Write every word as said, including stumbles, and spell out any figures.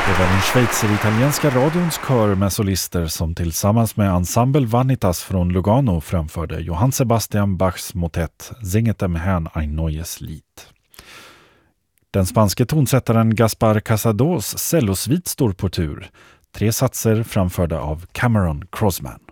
Det var den schweizer-italienska radions kör med solister som tillsammans med Ensemble Vanitas från Lugano framförde Johann Sebastian Bachs motett Singet dem Herrn ein neues Lied. Den spanske tonsättaren Gaspar Casados cellosvit står på tur. Tre satser framförda av Cameron Crossman.